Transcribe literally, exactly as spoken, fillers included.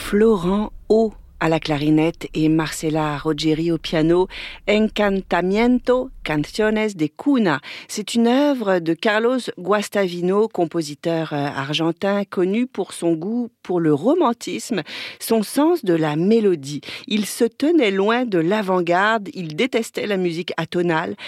Florent O à la clarinette et Marcela Rogeri au piano, Encantamiento, Canciones de Cuna. C'est une œuvre de Carlos Guastavino, compositeur argentin connu pour son goût pour le romantisme, son sens de la mélodie. Il se tenait loin de l'avant-garde, il détestait la musique atonale,